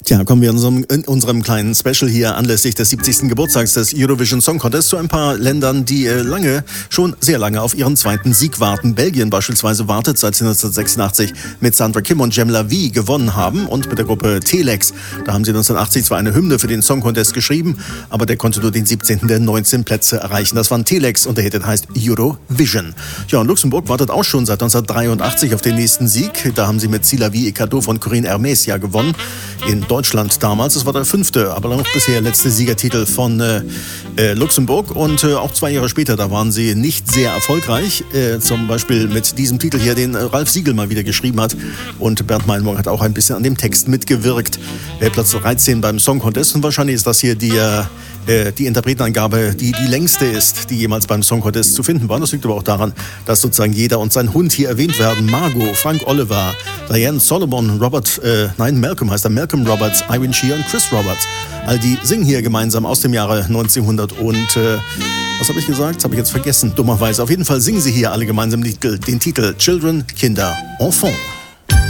Tja, kommen wir in unserem kleinen Special hier anlässlich des 70. Geburtstags des Eurovision Song Contest zu ein paar Ländern, die schon sehr lange auf ihren zweiten Sieg warten. Belgien beispielsweise wartet seit 1986 mit Sandra Kim und Jem La Vie gewonnen haben und mit der Gruppe Telex. Da haben sie 1980 zwar eine Hymne für den Song Contest geschrieben, aber der konnte nur den 17. der 19 Plätze erreichen. Das waren Telex und der Hit heißt Eurovision. Ja, und Luxemburg wartet auch schon seit 1983 auf den nächsten Sieg. Da haben sie mit C'est la vie et cadeau von Corinne Hermès ja gewonnen. In Deutschland damals. Das war der 5., aber noch bisher letzte Siegertitel von Luxemburg. Und auch 2 Jahre später, da waren sie nicht sehr erfolgreich. Zum Beispiel mit diesem Titel hier, den Ralf Siegel mal wieder geschrieben hat. Und Bernd Meilenburg hat auch ein bisschen an dem Text mitgewirkt. Platz 13 beim Song Contest. Und wahrscheinlich ist das hier die Interpretenangabe, die längste ist, die jemals beim Song Contest zu finden war. Das liegt aber auch daran, dass sozusagen jeder und sein Hund hier erwähnt werden. Margot, Frank Oliver, Diane Solomon, Malcolm heißt er, Malcolm Roberts, Irene Shear und Chris Roberts. All die singen hier gemeinsam aus dem Jahre 1900 und was habe ich gesagt? Das habe ich jetzt vergessen, dummerweise. Auf jeden Fall singen sie hier alle gemeinsam den Titel Children, Kinder, Enfants.